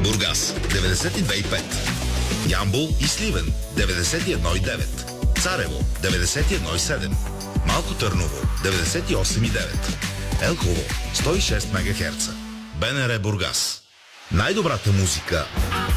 Бургас 92,5. Ямбол и Сливен 91,9. Царево 91,7. Малко Търново 98,9. Елхово 106 МГц. БНР Бургас. Най-добрата музика